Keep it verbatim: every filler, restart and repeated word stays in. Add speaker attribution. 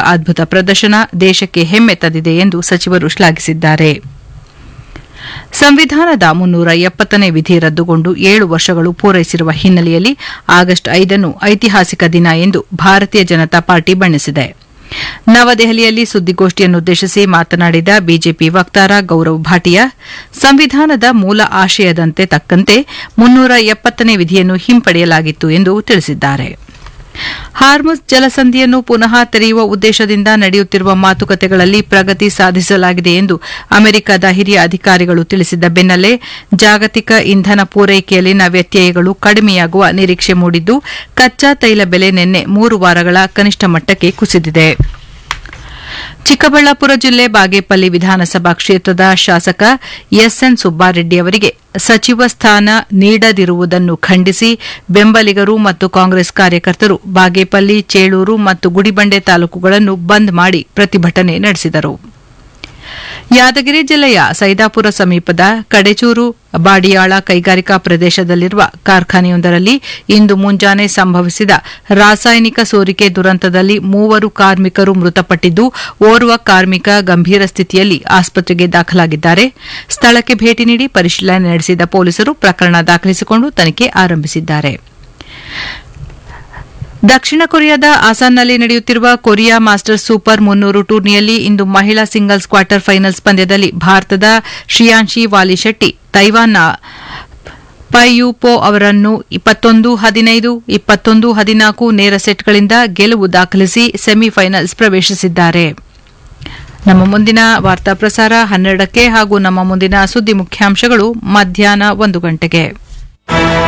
Speaker 1: ಅದ್ಭುತ ಪ್ರದರ್ಶನ ದೇಶಕ್ಕೆ ಹೆಮ್ಮೆ ತಂದಿದೆ ಎಂದು ಸಚಿವರು ಶ್ಲಾಘಿಸಿದ್ದಾರೆ. ಸಂವಿಧಾನದ ಮುನ್ನೂರ ಎಪ್ಪತ್ತನೇ ವಿಧಿ ರದ್ದುಗೊಂಡು ಏಳು ವರ್ಷಗಳು ಪೂರೈಸಿರುವ ಹಿನ್ನೆಲೆಯಲ್ಲಿ ಆಗಸ್ಟ್ ಐದನ್ನು ಐತಿಹಾಸಿಕ ದಿನ ಎಂದು ಭಾರತೀಯ ಜನತಾ ಪಾರ್ಟಿ ಬಣ್ಣಿಸಿದೆ. ನವದೆಹಲಿಯಲ್ಲಿ ಸುದ್ದಿಗೋಷ್ಠಿಯನ್ನುದ್ದೇಶಿಸಿ ಮಾತನಾಡಿದ ಬಿಜೆಪಿ ವಕ್ತಾರ ಗೌರವ್ ಭಾಟಿಯಾ, ಸಂವಿಧಾನದ ಮೂಲ ಆಶಯದಂತೆ ತಕ್ಕಂತೆ ಮುನ್ನೂರ ಎಪ್ಪತ್ತನೇ ವಿಧಿಯನ್ನು ಹಿಂಪಡೆಯಲಾಗಿತ್ತು ಎಂದು ತಿಳಿಸಿದ್ದಾರೆ. ಹಾರ್ಮುಜ್ ಜಲಸಂಧಿಯನ್ನು ಪುನಃ ತೆರೆಯುವ ಉದ್ದೇಶದಿಂದ ನಡೆಯುತ್ತಿರುವ ಮಾತುಕತೆಗಳಲ್ಲಿ ಪ್ರಗತಿ ಸಾಧಿಸಲಾಗಿದೆ ಎಂದು ಅಮೆರಿಕದ ಹಿರಿಯ ಅಧಿಕಾರಿಗಳು ತಿಳಿಸಿದ್ದ ಬೆನ್ನಲ್ಲೇ ಜಾಗತಿಕ ಇಂಧನ ಪೂರೈಕೆಯಲ್ಲಿನ ವ್ಯತ್ಯಯಗಳು ಕಡಿಮೆಯಾಗುವ ನಿರೀಕ್ಷೆ ಮೂಡಿದ್ದು, ಕಚ್ಚಾ ತೈಲ ಬೆಲೆ ನಿನ್ನೆ ಮೂರು ವಾರಗಳ ಕನಿಷ್ಠ ಮಟ್ಟಕ್ಕೆ ಕುಸಿದಿದೆ. ಚಿಕ್ಕಬಳ್ಳಾಪುರ ಜಿಲ್ಲೆ ಬಾಗೇಪಲ್ಲಿ ವಿಧಾನಸಭಾ ಕ್ಷೇತ್ರದ ಶಾಸಕ ಎಸ್ಎನ್ ಸುಬ್ಬಾರೆಡ್ಡಿ ಅವರಿಗೆ ಸಚಿವ ಸ್ಥಾನ ನೀಡದಿರುವುದನ್ನು ಖಂಡಿಸಿ ಬೆಂಬಲಿಗರು ಮತ್ತು ಕಾಂಗ್ರೆಸ್ ಕಾರ್ಯಕರ್ತರು ಬಾಗೇಪಲ್ಲಿ, ಚೇಳೂರು ಮತ್ತು ಗುಡಿಬಂಡೆ ತಾಲೂಕುಗಳನ್ನು ಬಂದ್ ಮಾಡಿ ಪ್ರತಿಭಟನೆ ನಡೆಸಿದರು. ಯಾದಗಿರಿ ಜಿಲ್ಲೆಯ ಸೈದಾಪುರ ಸಮೀಪದ ಕಡೆಚೂರು ಬಾಡಿಯಾಳ ಕೈಗಾರಿಕಾ ಪ್ರದೇಶದಲ್ಲಿರುವ ಕಾರ್ಖಾನೆಯೊಂದರಲ್ಲಿ ಇಂದು ಮುಂಜಾನೆ ಸಂಭವಿಸಿದ ರಾಸಾಯನಿಕ ಸೋರಿಕೆ ದುರಂತದಲ್ಲಿ ಮೂವರು ಕಾರ್ಮಿಕರು ಮೃತಪಟ್ಟಿದ್ದು, ಓರ್ವ ಕಾರ್ಮಿಕ ಗಂಭೀರ ಸ್ಥಿತಿಯಲ್ಲಿ ಆಸ್ಪತ್ರೆಗೆ ದಾಖಲಾಗಿದ್ದಾರೆ. ಸ್ಥಳಕ್ಕೆ ಭೇಟಿ ನೀಡಿ ಪರಿಶೀಲನೆ ನಡೆಸಿದ ಪೊಲೀಸರು ಪ್ರಕರಣ ದಾಖಲಿಸಿಕೊಂಡು ತನಿಖೆ ಆರಂಭಿಸಿದ್ದಾರೆ. ದಕ್ಷಿಣ ಕೊರಿಯಾದ ಆಸಾನ್ನಲ್ಲಿ ನಡೆಯುತ್ತಿರುವ ಕೊರಿಯಾ ಮಾಸ್ಟರ್ಸ್ ಸೂಪರ್ ಮುನ್ನೂರು ಟೂರ್ನಿಯಲ್ಲಿ ಇಂದು ಮಹಿಳಾ ಸಿಂಗಲ್ಸ್ ಕ್ವಾರ್ಟರ್ ಫೈನಲ್ಸ್ ಪಂದ್ಯದಲ್ಲಿ ಭಾರತದ ಶ್ರಿಯಾಂಶಿ ವಾಲಿಶೆಟ್ಟಿ ತೈವಾನ್ನ ಪೈ ಯು ಪೋ ಅವರನ್ನು ಇಪ್ಪತ್ತೊಂದು ಹದಿನೈದು, ಇಪ್ಪತ್ತೊಂದು ಹದಿನಾಲ್ಕು ನೇರ ಸೆಟ್ಗಳಿಂದ ಗೆಲುವು ದಾಖಲಿಸಿ ಸೆಮಿಫೈನಲ್ಸ್ ಪ್ರವೇಶಿಸಿದ್ದಾರೆ. ನಮ್ಮ ಮುಂದಿನ ವಾರ್ತಾ ಪ್ರಸಾರ ಹನ್ನೆರಡಕ್ಕೆ ಹಾಗೂ ನಮ್ಮ ಮುಂದಿನ ಸುದ್ದಿ ಮುಖ್ಯಾಂಶಗಳು ಮಧ್ಯಾಹ್ನ ಒಂದು ಗಂಟೆಗೆ.